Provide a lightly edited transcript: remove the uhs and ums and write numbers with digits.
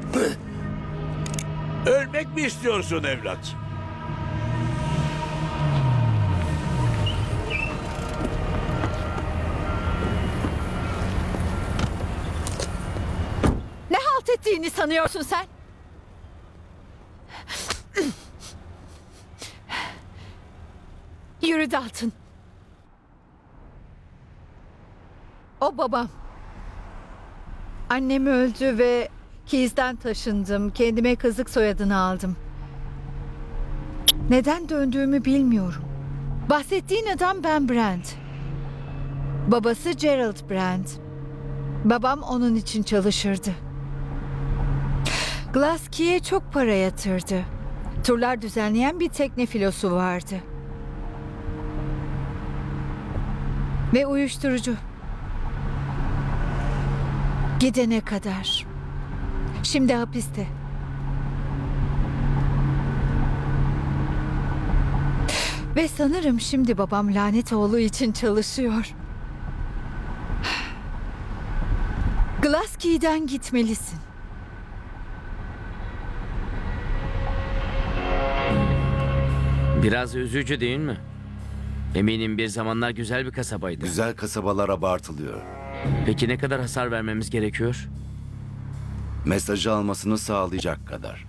Ölmek mi istiyorsun evlat? Ne halt ettiğini sanıyorsun sen? Yürü Dalton. O babam. Annem öldü ve Keys'den taşındım. Kendime kazık soyadını aldım. Neden döndüğümü bilmiyorum. Bahsettiğin adam Ben Brand. Babası Gerald Brand. Babam onun için çalışırdı. Glasky'ye çok para yatırdı. Turlar düzenleyen bir tekne filosu vardı. Ve uyuşturucu. Gidene kadar. Şimdi hapiste. Ve sanırım şimdi babam lanet oğlu için çalışıyor. Glasky'den gitmelisin. Biraz üzücü değil mi? Eminim bir zamanlar güzel bir kasabaydı. Güzel kasabalar abartılıyor. Peki ne kadar hasar vermemiz gerekiyor? Mesajı almasını sağlayacak kadar.